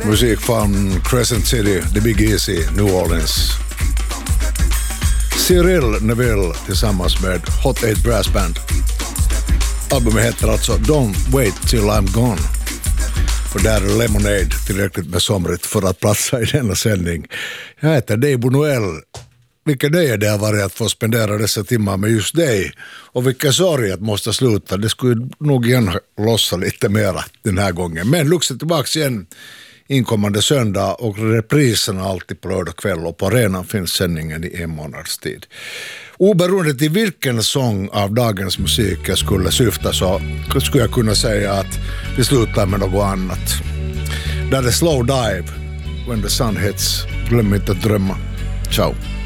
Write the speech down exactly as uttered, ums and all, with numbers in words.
Musik från Crescent City, The Big Easy, New Orleans. Cyril Neville tillsammans med Hot Eight Brass Band. Albumet heter alltså Don't Wait Till I'm Gone. Och där är Lemonade tillräckligt med somrigt för att platsa i denna sändning. Jag heter Dave Bonoel. Vilken nöje det har varit att få spendera dessa timmar med just dig. Och vilken sorg att måste sluta. Det skulle nog gärna lossa lite mera den här gången. Men Lux är tillbaka igen inkommande söndag och repriserna alltid på lördag kväll. Och på arenan finns sändningen i en månads tid. Oberoende till vilken sång av dagens musik jag skulle syfta så skulle jag kunna säga att vi slutar med något annat. Där är Slow Dive, When the Sun Hits. Glöm inte att drömma. Ciao.